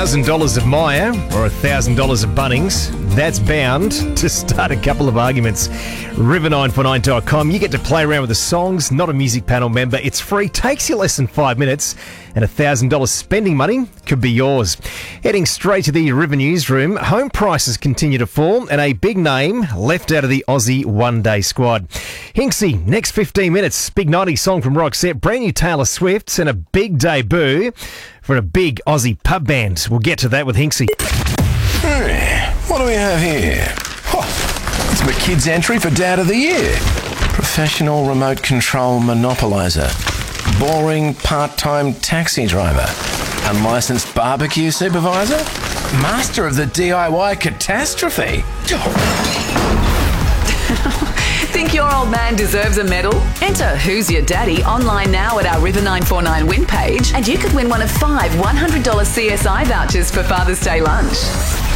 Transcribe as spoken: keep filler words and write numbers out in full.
thousand dollars at Myer or one thousand dollars at Bunnings, that's bound to start a couple of arguments. river nine four nine dot com. You get to play around with the songs, not a music panel member. It's free, takes you less than five minutes, and one thousand dollars spending money could be yours. Heading straight to the River newsroom, home prices continue to fall and a big name left out of the Aussie one-day squad. Hinksy, next fifteen minutes, big nineties song from Roxette, brand new Taylor Swift, and a big debut for a big Aussie pub band. We'll get to that with Hinksy. Hey, what do we have here? Oh, it's my kid's entry for Dad of the Year. Professional remote control monopoliser. Boring part-time taxi driver. Unlicensed barbecue supervisor. Master of the D I Y catastrophe. Think your old man deserves a medal? Enter Who's Your Daddy online now at our River nine four nine win page, and you could win one of five one hundred dollars C S I vouchers for Father's Day lunch.